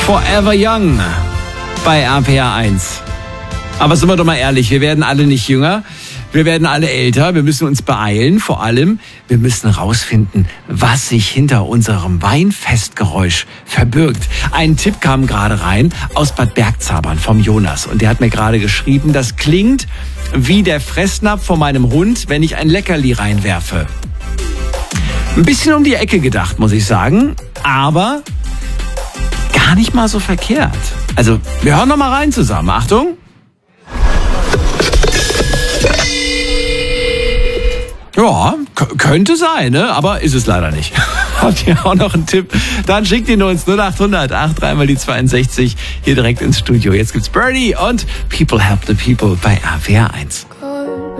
Forever Young bei RPR 1. Aber sind wir doch mal ehrlich, wir werden alle nicht jünger, wir werden alle älter, wir müssen uns beeilen. Vor allem, wir müssen rausfinden, was sich hinter unserem Weinfestgeräusch verbirgt. Ein Tipp kam gerade rein aus Bad Bergzabern vom Jonas. Und der hat mir gerade geschrieben, das klingt wie der Fressnapf von meinem Hund, wenn ich ein Leckerli reinwerfe. Ein bisschen um die Ecke gedacht, muss ich sagen, aber gar nicht mal so verkehrt. Also, wir hören noch mal rein zusammen. Achtung! Ja, könnte sein, ne? Aber ist es leider nicht. Habt ihr auch noch einen Tipp? Dann schickt ihn uns 0800 83 mal die 62 hier direkt ins Studio. Jetzt gibt's Birdie und People Help the People bei RPR 1.